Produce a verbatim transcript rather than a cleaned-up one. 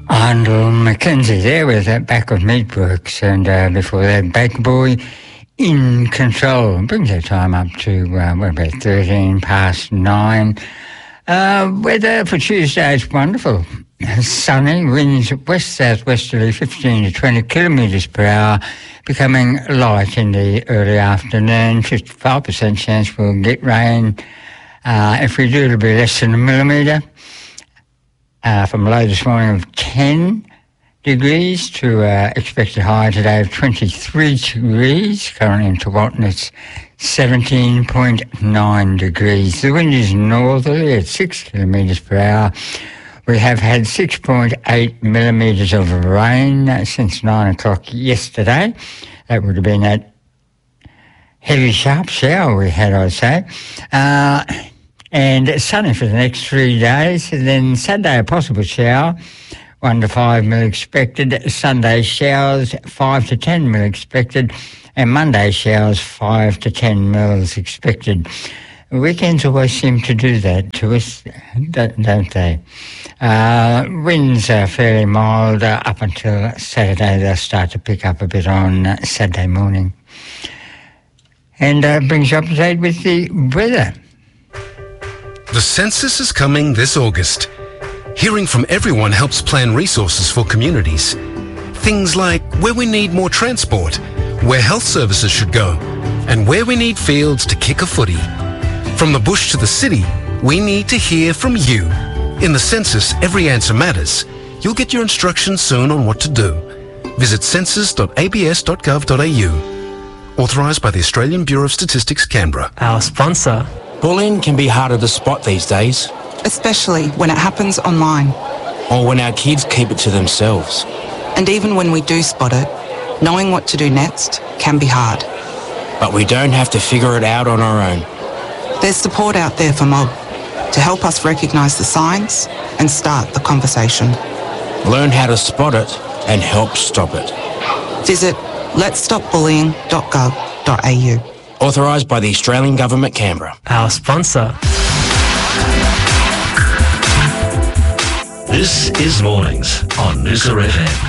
Arnold Mackenzie there with that back of Meatworks, and uh, before that, Baker Boy in Control. Brings our time up to, uh, what about thirteen past nine. Uh, weather for Tuesday is wonderful. Sunny, winds west-southwesterly fifteen to twenty kilometres per hour, becoming light in the early afternoon. fifty-five percent chance we'll get rain. Uh, if we do, it'll be less than a millimetre. Uh, from a low this morning of ten degrees to uh, expected high today of twenty-three degrees. Currently in Tewantin it's seventeen point nine degrees. The wind is northerly at six kilometres per hour. We have had six point eight millimetres of rain uh, since nine o'clock yesterday. That would have been that heavy, sharp shower we had, I'd say. Uh, and sunny for the next three days. And then Saturday, a possible shower, one to five mil expected. Sunday showers, five to ten mil expected. And Monday showers, five to ten mils expected. Weekends always seem to do that to us, don't they? Uh, winds are fairly mild uh, up until Saturday. They'll start to pick up a bit on uh, Saturday morning. And uh, brings you up to date with the weather. The census is coming this August. Hearing from everyone helps plan resources for communities. Things like where we need more transport, where health services should go, and where we need fields to kick a footy. From the bush to the city, we need to hear from you. In the census, every answer matters. You'll get your instructions soon on what to do. Visit census dot a b s dot gov dot a u. Authorised by the Australian Bureau of Statistics, Canberra. Our sponsor. Bullying can be harder to spot these days. Especially when it happens online. Or when our kids keep it to themselves. And even when we do spot it, knowing what to do next can be hard. But we don't have to figure it out on our own. There's support out there for Mob to help us recognise the signs and start the conversation. Learn how to spot it and help stop it. Visit lets stop bullying dot gov dot a u. Authorised by the Australian Government, Canberra. Our sponsor. This is Mornings on Noosa F M.